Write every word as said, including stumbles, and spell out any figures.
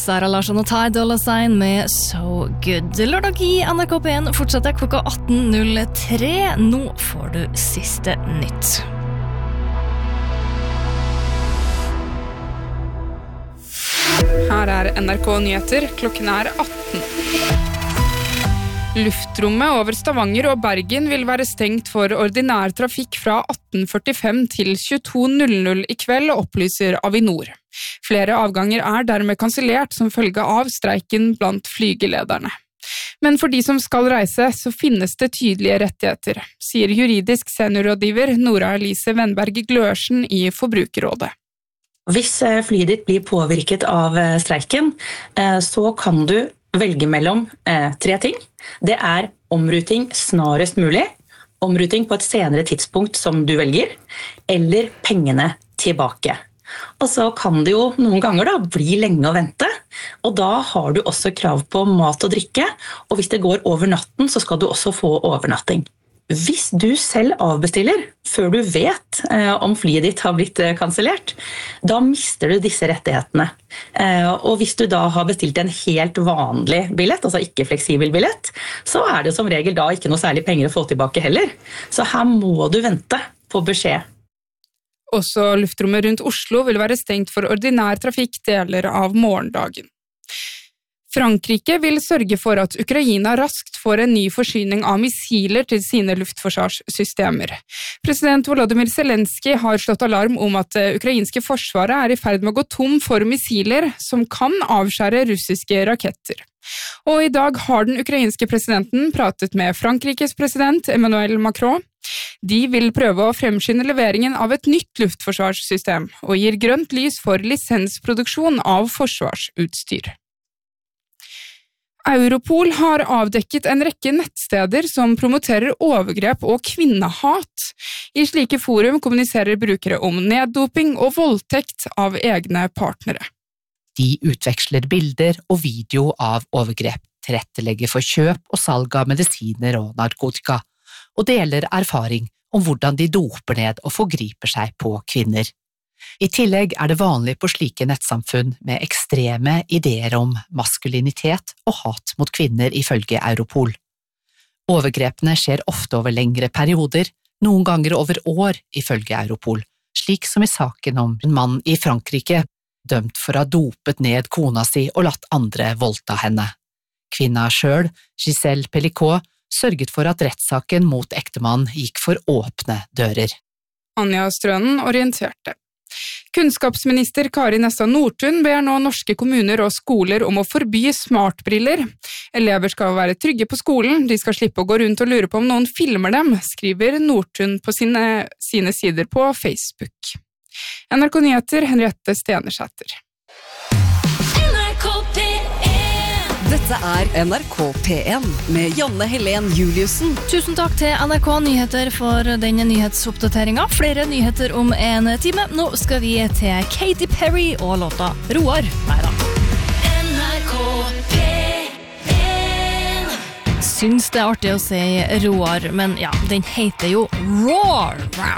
Sara Larsson og Ty Dolla Sign med So Good. Lørdag i N R K P en fortsetter klokka atten null tre. Nå får du siste nytt. Her er N R K Nyheter, klokken er atten. Luftrommet over Stavanger og Bergen vil være stengt for ordinær trafikk fra atten førtifem til tjueto null null i kveld, opplyser Avinor. Flere avganger er dermed kansellert som følge av streiken blant flygelederne. Men for de som skal reise, så finnes det tydelige rettigheter, sier juridisk seniorrådgiver Nora Elise Wenberg Glørsen i Forbrukerrådet. Hvis flyet ditt blir påvirket av streiken, så kan du velge mellom tre ting. Det er omruting snarest mulig, omruting på et senere tidspunkt som du velger, eller pengene tilbake. Og så kan det jo noen ganger da bli lenge å vente, og da har du også krav på mat og drikke, og hvis det går over natten, så skal du også få overnatting. Hvis du selv avbestiller, før du vet eh, om flyet ditt har blitt eh, kansellert, da mister du disse rettighetene. Eh, og hvis du da har bestilt en helt vanlig billett, altså ikke fleksibel billett, så er det som regel da ikke noe særlig penger å få tilbake heller. Så her må du vente på beskjed. Også luftrommet rundt Oslo vil være stengt for ordinær trafikk deler av morgendagen. Frankrike vil sørge for at Ukraina raskt får en ny forsyning av missiler til sine luftforsvarssystemer. President Volodymyr Zelensky har slått alarm om at det ukrainske forsvaret er i ferd med å gå tom for missiler som kan avskjære russiske raketter. Og i dag har den ukrainske presidenten pratet med Frankrikes president Emmanuel Macron. De vil prøve å fremskynde leveringen av et nytt luftforsvarssystem og gir grønt lys for lisensproduksjon av forsvarsutstyr. Europol har avdekket en rekke nettsteder som promoterer overgrep og kvinnehat. I slike forum kommuniserer brukere om neddoping og voldtekt av egne partnere. De utveksler bilder og video av overgrep, tilrettelegger for kjøp og salg av medisiner og narkotika, og deler erfaring om hvordan de doper ned og forgriper seg på kvinner. I tillegg er det vanlig på slike nettsamfunn med ekstreme ideer om maskulinitet og hat mot kvinner ifølge Europol. Overgrepene skjer ofte over lengre perioder, noen ganger over år ifølge Europol, slik som i saken om en mann i Frankrike, dømt for å ha dopet ned kona si og latt andre voldta henne. Kvinna selv, Giselle Pellicot, sørget for at rettssaken mot ektemannen gikk for åpne dører. Anja Strønen orienterte. Kunnskapsminister Kari Nessa Nordtun ber nå norske kommuner og skoler om å forby smartbriller. Elever skal være trygge på skolen, de skal slippe å gå rundt og lure på om noen filmer dem, skriver Nordtun på sine, sine sider på Facebook. N R K Nyheter, Henriette Stenersæter. Dette er N R K P en med Janne Helen Juliussen. Tusen takk til N R K Nyheter for denne nyhetsoppdateringen. Flere nyheter om en time. Nå skal vi til Katy Perry og låta Roar. Neida. N R K P en. Syns det er artig å si Roar, men ja, den heter jo Roar.